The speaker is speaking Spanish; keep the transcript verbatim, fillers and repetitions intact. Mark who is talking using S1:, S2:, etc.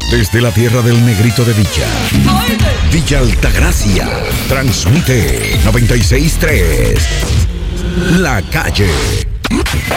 S1: Desde la tierra del Negrito de Villa, Villa Altagracia, transmite noventa y seis punto tres. La Calle.